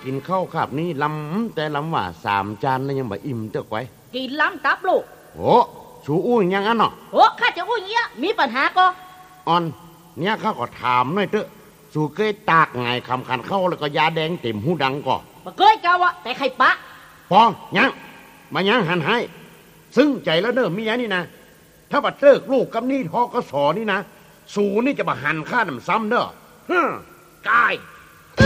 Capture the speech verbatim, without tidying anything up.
กินข้าวครับนี่ลำแต่ลำว่าสามจานแล้วยังบ่อิ่มเต้อไว้กินล้ำตับลูกโอ้ชูอุ้ยยังงั้นเนาะโอ้ข้าจะอุ้ยเงี้ยมีปัญหาก็อ่อนเนี่ยข้าก็ถามหน่อยเถอะสูเคยตากไงคำคันเข้าแล้วก็ยาแดงเต็มหูดังก่อบ่เคยกาวะแต่ไข่ปะพอยังมายังหันให้ซึ้งใจแล้วเนอะเมียนี่นะถ้าบัดเลิกลูกกับนี่ทอกสอนี่นะสูนี่จะมาหันข้าน้ำซ้ำเนอะฮึกาย